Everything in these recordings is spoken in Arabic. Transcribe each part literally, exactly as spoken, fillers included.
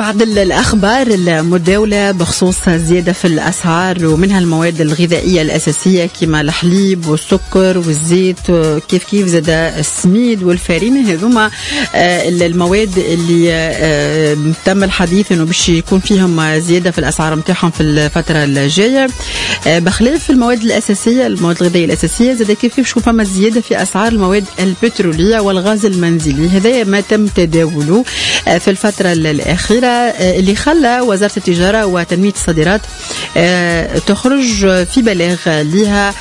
بعض الأخبار المتداولة بخصوص زيادة في الأسعار ومنها المواد الغذائية الأساسية كما الحليب والسكر والزيت كيف كيف زاد السميد والفارينة. هذوما المواد اللي تم الحديث انه باش يكون فيهم زيادة في الأسعار متاعهم في الفترة الجاية، بخلاف المواد الأساسية المواد الغذائية الأساسية زاد كيف كيف شوف فما زيادة في أسعار المواد البترولية والغاز المنزلي. هذا ما تم تداوله في الفترة الأخيرة اللي خلى وزارة التجارة وتنمية الصادرات تخرج في بلاغ لها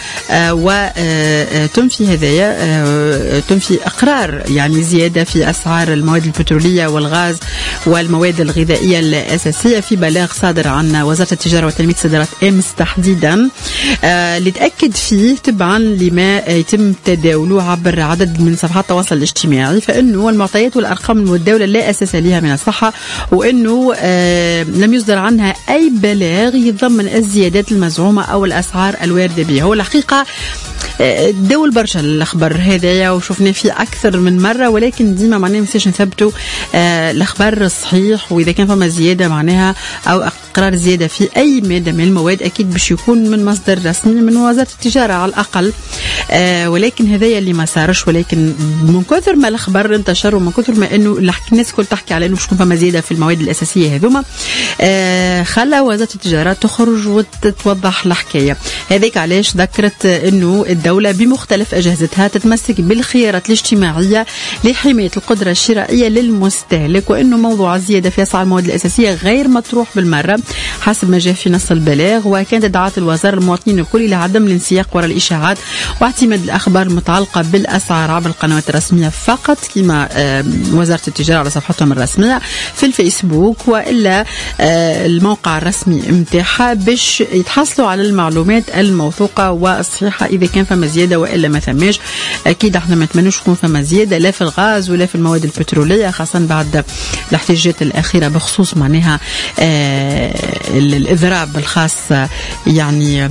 وتنفي هذايا تنفي إقرار يعني زيادة في أسعار المواد البترولية والغاز والمواد الغذائية الأساسية في بلاغ صادر عن وزارة التجارة وتنمية الصادرات أمس تحديدا، اللي تأكد فيه تبعا لما يتم تداوله عبر عدد من صفحات التواصل الاجتماعي، فإنه المعطيات والأرقام المتداولة لا أساس لها من الصحة، وإنه آه لم يصدر عنها أي بلاغ يتضمن الزيادات المزعومة أو الأسعار الواردة بها. هو الحقيقة آه دول برشا الأخبار هذايا وشوفنا فيه أكثر من مرة، ولكن ديما معناها مساش نثبتوا آه الأخبار الصحيح، وإذا كان فما زيادة معناها أو إقرار زيادة في أي مادة من المواد أكيد باش يكون من مصدر رسمي من وزارة التجارة على الأقل. آه ولكن هذايا اللي ما صارش، ولكن من كثر ما الأخبار انتشر ومن كثر ما إنه الناس كل تحكي على إنه باش تكون فما زيادة في المواد الأساسية هذوما، آه خلى وزارة التجارة تخرج وتتوضح الحكاية. هذيك علاش ذكرت إنه الدولة بمختلف أجهزتها تتمسك بالخيارات الاجتماعية لحماية القدرة الشرائية للمستهلك، وإنه موضوع الزيادة في أسعار المواد الأساسية غير مطروح بالمرة حسب ما جاء في نص البلاغ. وكانت دعوة الوزارة المواطنين الكل إلى عدم الانسياق وراء الإشاعات واعتماد الأخبار المتعلقة بالأسعار عبر القنوات الرسمية فقط كما آه وزارة التجارة على صفحتهم الرسمية في الفيسبوك وإلا آه الموقع الرسمي متاعها، باش يتحصلوا على المعلومات الموثوقة والصحيحة إذا كان فما زيادة وإلا ما ثماش. أكيد احنا ما نتمنوش يكون فما زيادة لا في الغاز ولا في المواد البترولية، خاصة بعد الاحتجاجات الأخيرة بخصوص معناها آه الإضراب الخاص يعني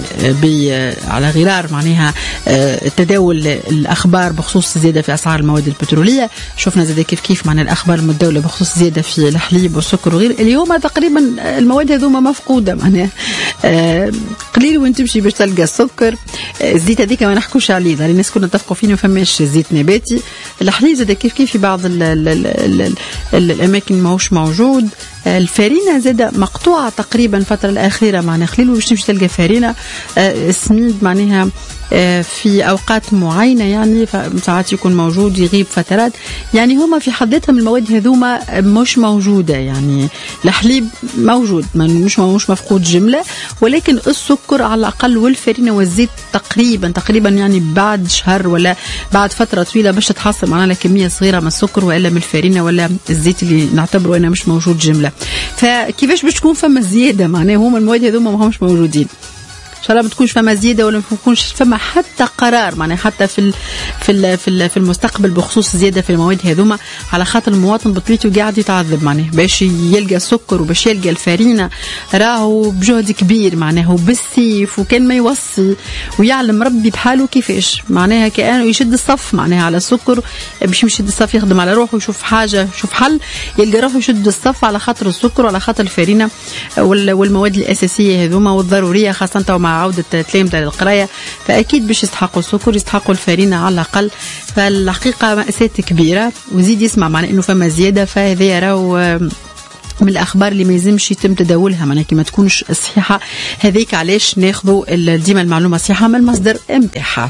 على غرار معناها آه تداول الأخبار بخصوص زيادة في أسعار المواد البترولية. شفنا زيادة كيف كيف معنا الأخبار المتداولة بخصوص زيادة في الحليب والسكر وغير. اليوم تقريبا المواد هذوما مفقودة معناها آه قليل وين تمشي باش تلقى السكر. آه الزيت هذيك ما نحكوش عليه، ظل الناس كنا نتفقوا فيه فماش زيت نباتي. الحليب زاد كيف كيف في بعض ال ال ال ال ال ال الأماكن ماهوش موجود. آه الفارينة زاد مقطوعة تقريبا الفترة الأخيرة معناها خليل وباش تمشي تلقى فارينة. آه السميد معناها في أوقات معينة يعني ساعات يكون موجود يغيب فترات، يعني هما في حد ذاتهم المواد هذوما مش موجودة. يعني الحليب موجود مش مش مفقود جملة، ولكن السكر على الأقل والفارينة والزيت تقريبا تقريبا يعني بعد شهر ولا بعد فترة طويلة باش تتحصل معنا كمية صغيرة من السكر وإلا من الفارينة ولا الزيت اللي نعتبره أنه مش موجود جملة. فكيفاش باش تكون فما زيادة معناه هما المواد هذوما ما همش موجودين. إن شاء الله ما تكونش فما زيادة ولا ما تكونش فما حتى قرار معناه حتى في في في في المستقبل بخصوص زيادة في المواد هذوما، على خاطر المواطن بطبيعته قاعد يتعذب معناه باش يلقى السكر وباش يلقى الفارينة راهو بجهد كبير معناه بالسيف، وكان ما يوصي ويعلم ربي بحاله كيفاش معناها كأنه يشد الصف معناها على السكر باش يمشي يشد الصف يخدم على روحه ويشوف حاجة يشوف حل يلقى روحه يشد الصف على خاطر السكر وعلى خاطر الفارينة والمواد الأساسية هذوما والضرورية خاصة مع عودة تلامذة للقراية. فأكيد باش يستحقوا السكر يستحقوا الفارينة على الأقل. فالحقيقة مأساة كبيرة وزيد يسمع معنا إنه فما زيادة، فهذا يراو من الأخبار اللي ما يلزمش يتم تداولها معناها كي ما تكونش صحيحة. هذيك علاش ناخذوا ديما المعلومة صحيحة من المصدر متاعها.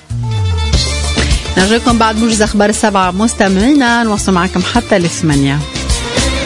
نرجعكم بعد موجز أخبار السبعة مستمعينا، نوصل معكم حتى للثمانية.